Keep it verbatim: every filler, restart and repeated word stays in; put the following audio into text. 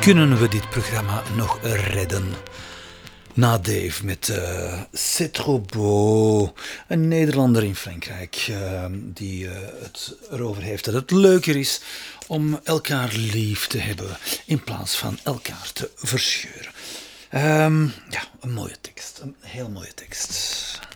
Kunnen we dit programma nog redden? Na Dave met uh, C'est trop beau, een Nederlander in Frankrijk uh, die uh, het erover heeft dat het leuker is om elkaar lief te hebben in plaats van elkaar te verscheuren. Um, ja, een mooie tekst, een heel mooie tekst.